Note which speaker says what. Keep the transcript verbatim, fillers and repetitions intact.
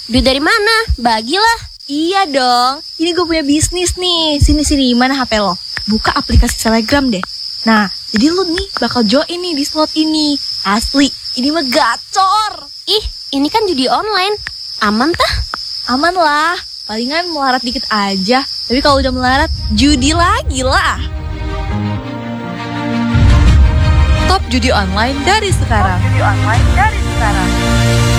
Speaker 1: Duit dari mana? Bagilah.
Speaker 2: Iya dong, ini gue punya bisnis nih. Sini-sini, mana H P lo? Buka aplikasi Telegram deh. Nah, jadi lu nih bakal join nih di slot ini. Asli, ini mah gacor.
Speaker 1: Ih, ini kan judi online. Aman tah?
Speaker 2: Aman lah, palingan melarat dikit aja. Tapi kalau udah melarat, judi lagi lah.
Speaker 3: Top judi online dari sekarang.
Speaker 4: Top judi online dari sekarang.